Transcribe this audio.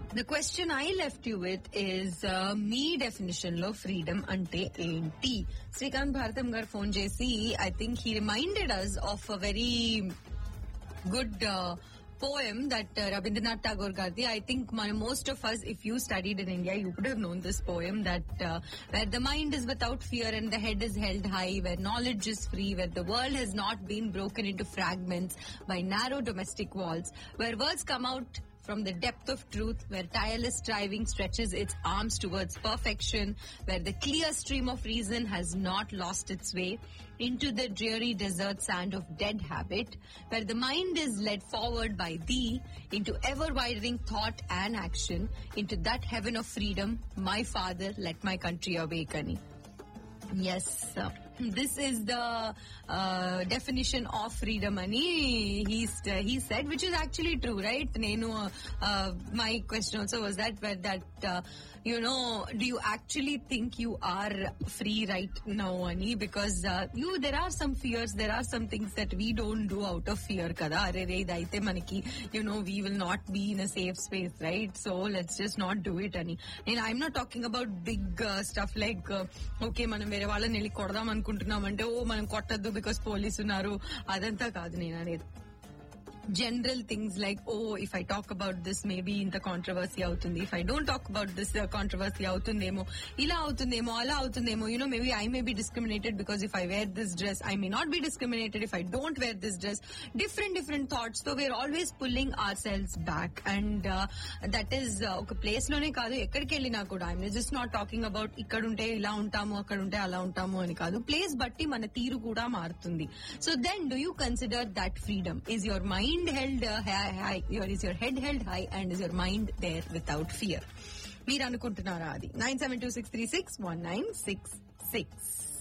The question I left you with is me definition lo freedom ante enti. Srikanth Bharatam gar phone chesi, I think he reminded us of a very good poem that Rabindranath Tagore gardi. I think most of us, if you studied in India, you would have known this poem that where the mind is without fear and the head is held high, where knowledge is free, where the world has not been broken into fragments by narrow domestic walls, where words come out from the depth of truth, where tireless striving stretches its arms towards perfection, where the clear stream of reason has not lost its way into the dreary desert sand of dead habit, where the mind is led forward by thee into ever-widening thought and action, into that heaven of freedom, my father, let my country awaken. Yes, this is the definition of freedom, ani he said, which is actually true, right? My question also was that, do you actually think you are free right now, ani? Because there are some fears, there are some things that we don't do out of fear, kada. Idaite manaki, we will not be in a safe space, right? So let's just not do it, ani. And I'm not talking about big stuff like, okay, మనం వేరే వాళ్ళని వెళ్ళి కొడదాం అనుకుంటున్నామంటే మనం కొట్టద్దు because police ఉన్నారు, అదంతా కాదు నేను అనేది. General things like, if I talk about this, maybe ఇంత కాంట్రవర్సీ అవుతుంది, if I don't talk about this, controversy అవుతుందేమో, ఇలా అవుతుందేమో, అలా అవుతుందేమో, maybe I may be discriminated because if I wear this dress, I may not be discriminated if I don't wear this dress. Different thoughts. So we're always pulling ourselves back, and that is ఒక place లోనే కాదు, ఎక్కడికి వెళ్ళినా కూడా. I'm just not talking about ఇక్కడుంటే ఇలా ఉంటాము, అక్కడుంటే అలా ఉంటాము అని కాదు. ప్లేస్ బట్టి మన తీరు కూడా మారుతుంది. So then, do you consider that freedom? Is your mind held high, is your head held high, and is your mind there without fear? మీరు అనుకుంటున్నారా అది? 972-636-1966